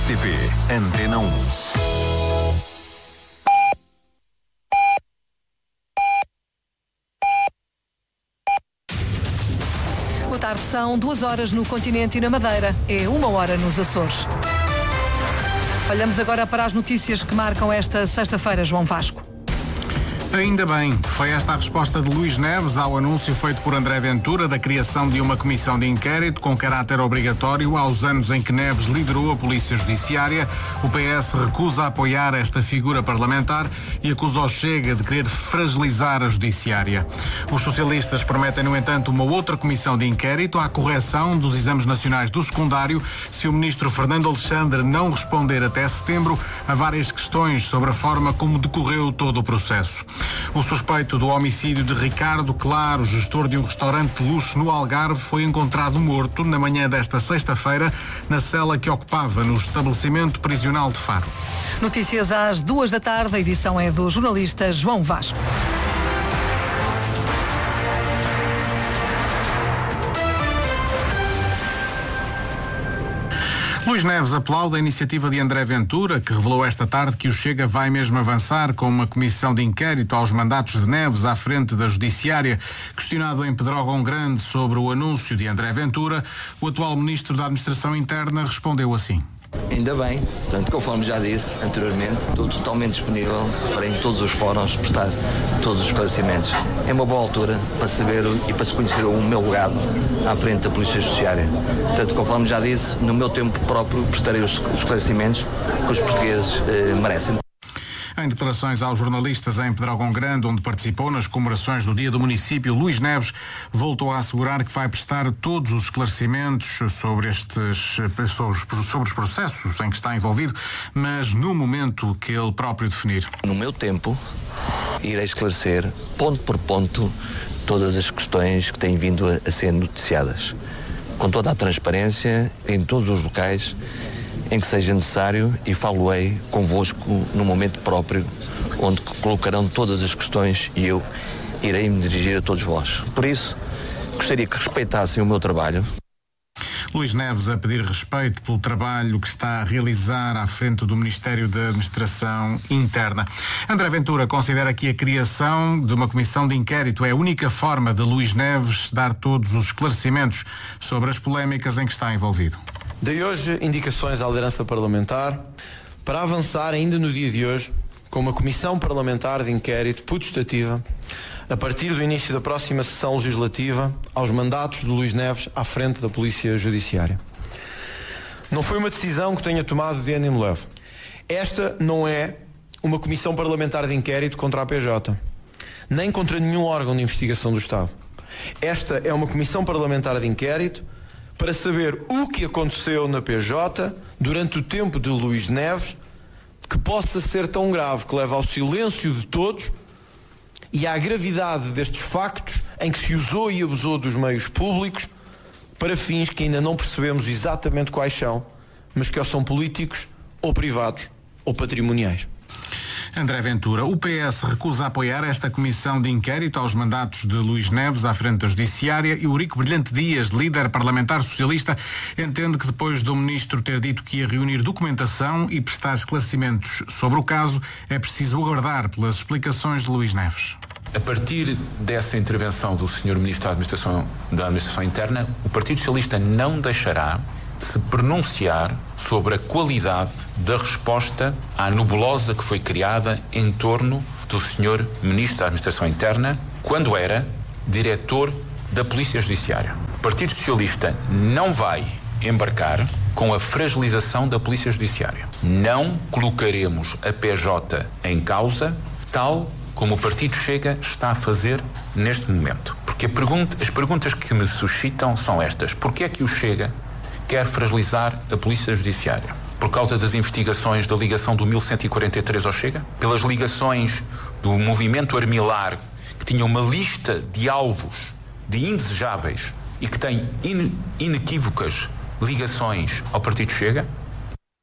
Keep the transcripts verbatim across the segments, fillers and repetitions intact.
T P Antena um. Boa tarde, são duas horas no continente e na Madeira. É uma hora nos Açores. Olhamos agora para as notícias que marcam esta sexta-feira, João Vasco. Ainda bem, foi esta a resposta de Luís Neves ao anúncio feito por André Ventura da criação de uma comissão de inquérito com caráter obrigatório aos anos em que Neves liderou a Polícia Judiciária. O P S recusa apoiar esta figura parlamentar e acusa o Chega de querer fragilizar a Judiciária. Os socialistas prometem, no entanto, uma outra comissão de inquérito à correção dos exames nacionais do secundário se o ministro Fernando Alexandre não responder até setembro a várias questões sobre a forma como decorreu todo o processo. O suspeito do homicídio de Ricardo Claro, gestor de um restaurante de luxo no Algarve, foi encontrado morto na manhã desta sexta-feira na cela que ocupava no estabelecimento prisional de Faro. Notícias às duas da tarde, a edição é do jornalista João Vasco. Luís Neves aplaude a iniciativa de André Ventura, que revelou esta tarde que o Chega vai mesmo avançar com uma comissão de inquérito aos mandatos de Neves à frente da Judiciária. Questionado em Pedrógão Grande sobre o anúncio de André Ventura, o atual Ministro da Administração Interna respondeu assim. Ainda bem, portanto, conforme já disse anteriormente, estou totalmente disponível para em todos os fóruns prestar todos os esclarecimentos. É uma boa altura para saber e para se conhecer o meu legado à frente da Polícia Judiciária. Portanto, conforme já disse, no meu tempo próprio prestarei os esclarecimentos que os portugueses eh, merecem. Em declarações aos jornalistas em Pedrógão Grande, onde participou nas comemorações do Dia do Município, Luís Neves voltou a assegurar que vai prestar todos os esclarecimentos sobre, estes, sobre os processos em que está envolvido, mas no momento que ele próprio definir. No meu tempo, irei esclarecer, ponto por ponto, todas as questões que têm vindo a, a ser noticiadas, com toda a transparência, em todos os locais em que seja necessário, e falo-ei convosco no momento próprio, onde colocarão todas as questões e eu irei me dirigir a todos vós. Por isso, gostaria que respeitassem o meu trabalho. Luís Neves a pedir respeito pelo trabalho que está a realizar à frente do Ministério da Administração Interna. André Ventura considera que a criação de uma comissão de inquérito é a única forma de Luís Neves dar todos os esclarecimentos sobre as polémicas em que está envolvido. Dei hoje indicações à liderança parlamentar para avançar ainda no dia de hoje com uma comissão parlamentar de inquérito putestativa a partir do início da próxima sessão legislativa aos mandatos de Luís Neves à frente da Polícia Judiciária. Não foi uma decisão que tenha tomado de ânimo leve. Esta não é uma comissão parlamentar de inquérito contra a P J, nem contra nenhum órgão de investigação do Estado. Esta é uma comissão parlamentar de inquérito para saber o que aconteceu na P J durante o tempo de Luís Neves, que possa ser tão grave que leva ao silêncio de todos e à gravidade destes factos em que se usou e abusou dos meios públicos para fins que ainda não percebemos exatamente quais são, mas que ou são políticos, ou privados, ou patrimoniais. André Ventura, o P S recusa apoiar esta comissão de inquérito aos mandatos de Luís Neves à frente da Judiciária e o Eurico Brilhante Dias, líder parlamentar socialista, entende que depois do ministro ter dito que ia reunir documentação e prestar esclarecimentos sobre o caso, é preciso aguardar pelas explicações de Luís Neves. A partir dessa intervenção do senhor Ministro da Administração, da Administração Interna, o Partido Socialista não deixará de se pronunciar sobre a qualidade da resposta à nebulosa que foi criada em torno do senhor Ministro da Administração Interna, quando era diretor da Polícia Judiciária. O Partido Socialista não vai embarcar com a fragilização da Polícia Judiciária. Não colocaremos a P J em causa, tal como o Partido Chega está a fazer neste momento. Porque a pergunta, as perguntas que me suscitam são estas. Porquê é que o Chega quer fragilizar a Polícia Judiciária? Por causa das investigações da ligação do mil cento e quarenta e três ao Chega? Pelas ligações do movimento Armilar, que tinha uma lista de alvos, de indesejáveis, e que tem in, inequívocas ligações ao Partido Chega?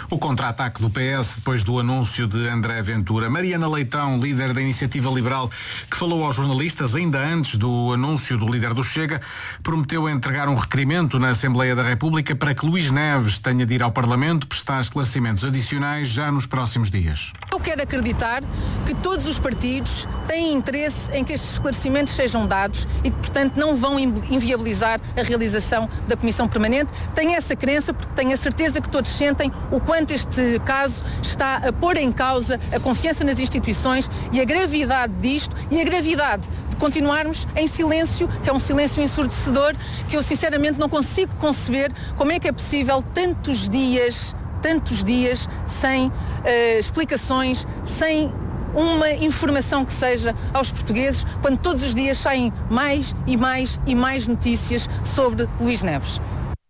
O contra-ataque do P S depois do anúncio de André Ventura. Mariana Leitão, líder da Iniciativa Liberal, que falou aos jornalistas ainda antes do anúncio do líder do Chega, prometeu entregar um requerimento na Assembleia da República para que Luís Neves tenha de ir ao Parlamento prestar esclarecimentos adicionais já nos próximos dias. Eu quero acreditar que todos os partidos têm interesse em que estes esclarecimentos sejam dados e que, portanto, não vão inviabilizar a realização da Comissão Permanente. Tenho essa crença porque tenho a certeza que todos sentem o quanto este caso está a pôr em causa a confiança nas instituições e a gravidade disto e a gravidade de continuarmos em silêncio, que é um silêncio ensurdecedor, que eu sinceramente não consigo conceber como é que é possível tantos dias, tantos dias sem uh, explicações, sem uma informação que seja aos portugueses, quando todos os dias saem mais e mais e mais notícias sobre Luís Neves.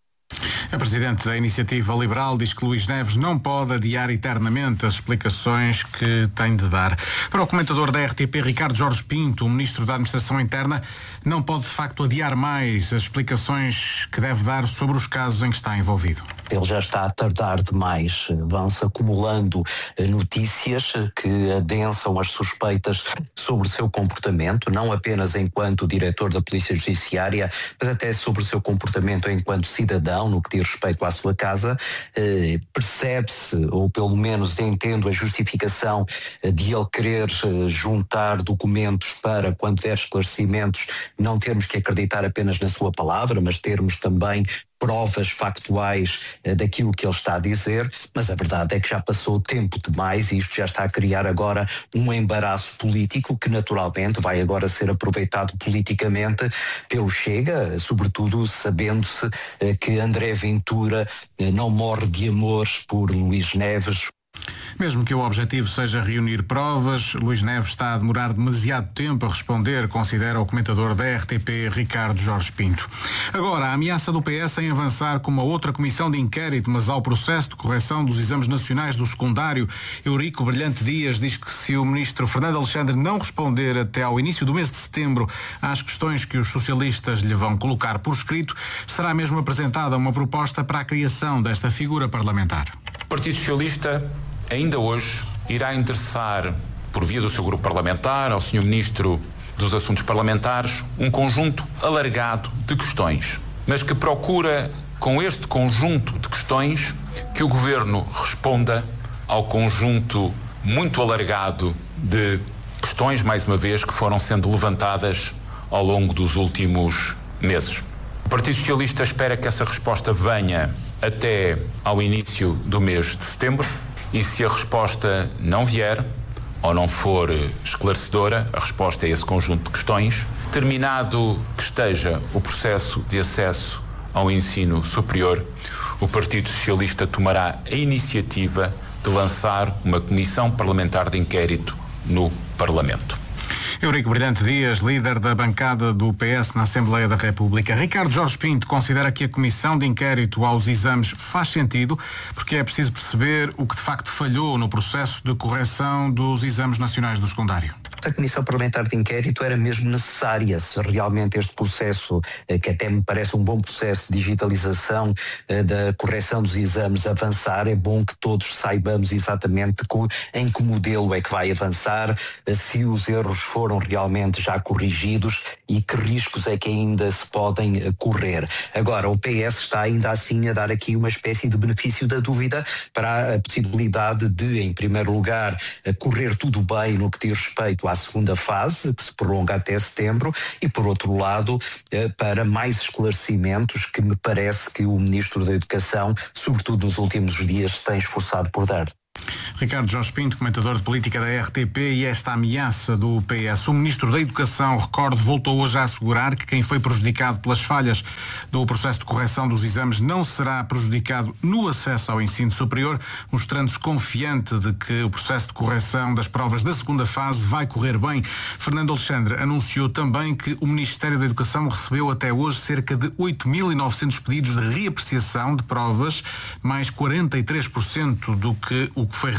A Presidente da Iniciativa Liberal diz que Luís Neves não pode adiar eternamente as explicações que tem de dar. Para o comentador da R T P, Ricardo Jorge Pinto, o Ministro da Administração Interna, não pode de facto adiar mais as explicações que deve dar sobre os casos em que está envolvido. Ele já está a tardar demais, vão-se acumulando notícias que adensam as suspeitas sobre o seu comportamento, não apenas enquanto diretor da Polícia Judiciária, mas até sobre o seu comportamento enquanto cidadão, no que diz respeito à sua casa. Eh, percebe-se, ou pelo menos entendo a justificação de ele querer juntar documentos para, quando der esclarecimentos, não termos que acreditar apenas na sua palavra, mas termos também provas factuais eh, daquilo que ele está a dizer, mas a verdade é que já passou tempo demais e isto já está a criar agora um embaraço político que naturalmente vai agora ser aproveitado politicamente pelo Chega, sobretudo sabendo-se eh, que André Ventura eh, não morre de amor por Luís Neves. Mesmo que o objetivo seja reunir provas, Luís Neves está a demorar demasiado tempo a responder, considera o comentador da R T P, Ricardo Jorge Pinto. Agora, a ameaça do P S em avançar com uma outra comissão de inquérito, mas ao processo de correção dos exames nacionais do secundário. Eurico Brilhante Dias diz que se o ministro Fernando Alexandre não responder até ao início do mês de setembro às questões que os socialistas lhe vão colocar por escrito, será mesmo apresentada uma proposta para a criação desta figura parlamentar. O Partido Socialista ainda hoje irá endereçar, por via do seu grupo parlamentar, ao senhor Ministro dos Assuntos Parlamentares, um conjunto alargado de questões, mas que procura, com este conjunto de questões, que o Governo responda ao conjunto muito alargado de questões, mais uma vez, que foram sendo levantadas ao longo dos últimos meses. O Partido Socialista espera que essa resposta venha até ao início do mês de setembro. E se a resposta não vier, ou não for esclarecedora, a resposta a esse conjunto de questões, terminado que esteja o processo de acesso ao ensino superior, o Partido Socialista tomará a iniciativa de lançar uma comissão parlamentar de inquérito no Parlamento. Eurico Brilhante Dias, líder da bancada do P S na Assembleia da República. Ricardo Jorge Pinto considera que a comissão de inquérito aos exames faz sentido, porque é preciso perceber o que de facto falhou no processo de correção dos exames nacionais do secundário. A Comissão Parlamentar de Inquérito era mesmo necessária se realmente este processo, que até me parece um bom processo de digitalização da correção dos exames, avançar. É bom que todos saibamos exatamente em que modelo é que vai avançar, se os erros foram realmente já corrigidos e que riscos é que ainda se podem correr. Agora, o P S está ainda assim a dar aqui uma espécie de benefício da dúvida para a possibilidade de, em primeiro lugar, correr tudo bem no que diz respeito à segunda fase, que se prolonga até setembro, e por outro lado, para mais esclarecimentos que me parece que o Ministro da Educação, sobretudo nos últimos dias, se tem esforçado por dar. Ricardo Jorge Pinto, comentador de política da R T P, e esta ameaça do P S. O Ministro da Educação, recordo, voltou hoje a assegurar que quem foi prejudicado pelas falhas do processo de correção dos exames não será prejudicado no acesso ao ensino superior, mostrando-se confiante de que o processo de correção das provas da segunda fase vai correr bem. Fernando Alexandre anunciou também que o Ministério da Educação recebeu até hoje cerca de oito mil e novecentos pedidos de reapreciação de provas, mais quarenta e três por cento do que o que foi registrado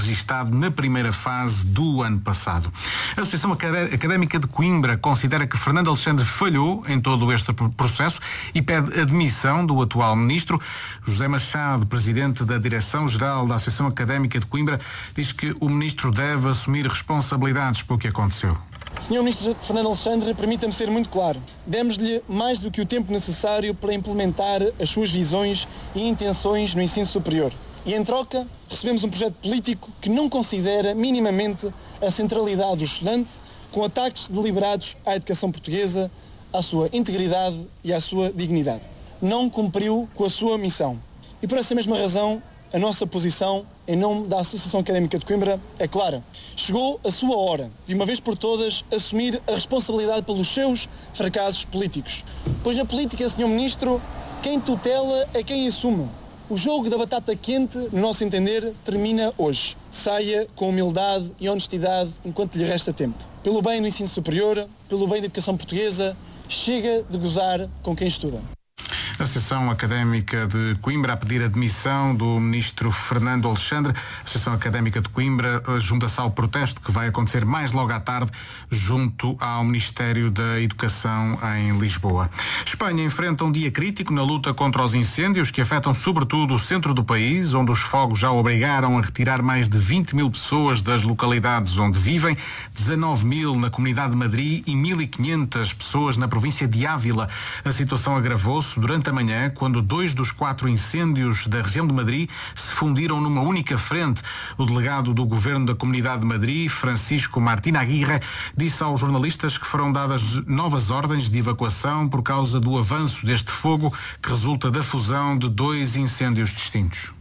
registado na primeira fase do ano passado. A Associação Académica de Coimbra considera que Fernando Alexandre falhou em todo este processo e pede a demissão do atual ministro. José Machado, presidente da Direção-Geral da Associação Académica de Coimbra, diz que o ministro deve assumir responsabilidades pelo que aconteceu. senhor Ministro Fernando Alexandre, permita-me ser muito claro. Demos-lhe mais do que o tempo necessário para implementar as suas visões e intenções no ensino superior. E, em troca, recebemos um projeto político que não considera minimamente a centralidade do estudante, com ataques deliberados à educação portuguesa, à sua integridade e à sua dignidade. Não cumpriu com a sua missão. E, por essa mesma razão, a nossa posição, em nome da Associação Académica de Coimbra, é clara. Chegou a sua hora, de uma vez por todas, assumir a responsabilidade pelos seus fracassos políticos. Pois na política, senhor Ministro, quem tutela é quem assume. O jogo da batata quente, no nosso entender, termina hoje. Saia com humildade e honestidade enquanto lhe resta tempo. Pelo bem do ensino superior, pelo bem da educação portuguesa, chega de gozar com quem estuda. A Associação Académica de Coimbra a pedir a demissão do ministro Fernando Alexandre. A Associação Académica de Coimbra junta-se ao protesto que vai acontecer mais logo à tarde junto ao Ministério da Educação em Lisboa. Espanha enfrenta um dia crítico na luta contra os incêndios que afetam sobretudo o centro do país, onde os fogos já obrigaram a retirar mais de vinte mil pessoas das localidades onde vivem, dezanove mil na Comunidade de Madrid e mil e quinhentas pessoas na província de Ávila. A situação agravou-se durante a manhã, quando dois dos quatro incêndios da região de Madrid se fundiram numa única frente. O delegado do Governo da Comunidade de Madrid, Francisco Martín Aguirre, disse aos jornalistas que foram dadas novas ordens de evacuação por causa do avanço deste fogo que resulta da fusão de dois incêndios distintos.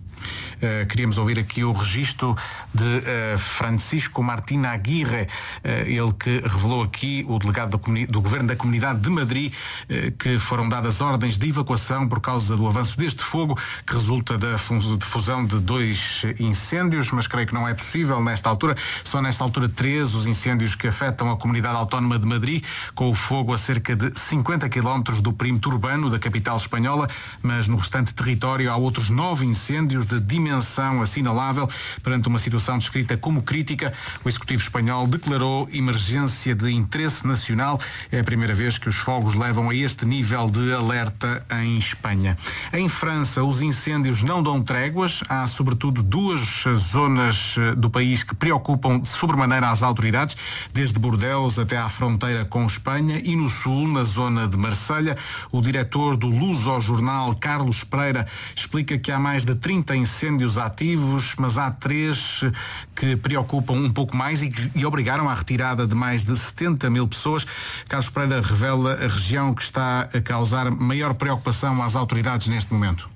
Uh, queríamos ouvir aqui o registro de uh, Francisco Martín Aguirre, uh, ele que revelou aqui, o delegado do, comuni- do Governo da Comunidade de Madrid, uh, que foram dadas ordens de evacuação por causa do avanço deste fogo, que resulta da fusão de dois incêndios, mas creio que não é possível nesta altura. São nesta altura três os incêndios que afetam a Comunidade Autónoma de Madrid, com o fogo a cerca de cinquenta quilómetros do perímetro urbano da capital espanhola, mas no restante território há outros nove incêndios de dimensão assinalável. Perante uma situação descrita como crítica, o Executivo espanhol declarou emergência de interesse nacional. É a primeira vez que os fogos levam a este nível de alerta em Espanha. Em França, os incêndios não dão tréguas. Há sobretudo duas zonas do país que preocupam de sobremaneira as autoridades, desde Bordeaux até à fronteira com Espanha, e no sul, na zona de Marselha. O diretor do Luso-Jornal, Carlos Pereira, explica que há mais de trinta incêndios ativos, mas há três que preocupam um pouco mais e, e obrigaram à retirada de mais de setenta mil pessoas. Carlos Pereira revela a região que está a causar maior preocupação às autoridades neste momento.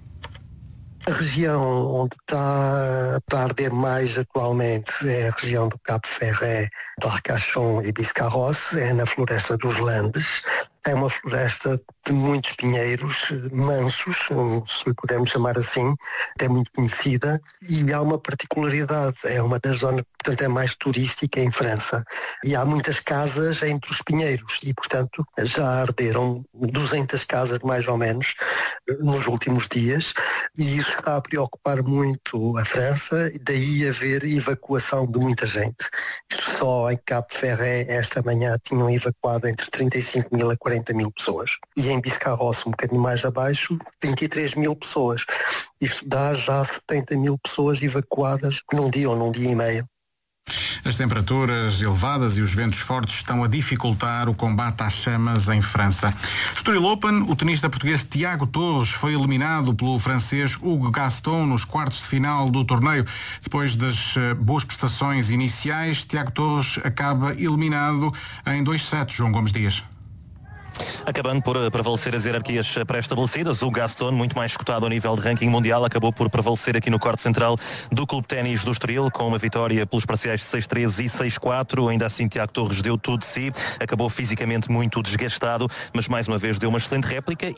A região onde está a arder mais atualmente é a região do Cabo Ferret, do Arcachon e Biscarrosse, é na floresta dos Landes. É uma floresta de muitos pinheiros mansos, se lhe pudermos chamar assim, é muito conhecida, e há uma particularidade, é uma das zonas, portanto é mais turística em França, e há muitas casas entre os pinheiros, e portanto já arderam duzentas casas mais ou menos nos últimos dias, e isso está a preocupar muito a França, e daí haver evacuação de muita gente. Isto só em Cabo Ferret esta manhã tinham evacuado entre trinta e cinco mil a quarenta mil pessoas. E em Biscarrosse, um bocadinho mais abaixo, vinte e três mil pessoas. Isto dá já setenta mil pessoas evacuadas num dia ou num dia e meio. As temperaturas elevadas e os ventos fortes estão a dificultar o combate às chamas em França. Estoril Open, o tenista português Tiago Torres foi eliminado pelo francês Hugo Gaston nos quartos de final do torneio. Depois das boas prestações iniciais, Tiago Torres acaba eliminado em dois sets. João Gomes Dias. Acabando por prevalecer as hierarquias pré-estabelecidas, o Gaston, muito mais escutado ao nível de ranking mundial, acabou por prevalecer aqui no corte central do Clube Ténis do Estoril, com uma vitória pelos parciais de seis três e seis quatro. Ainda assim, Tiago Torres deu tudo de si, acabou fisicamente muito desgastado, mas mais uma vez deu uma excelente réplica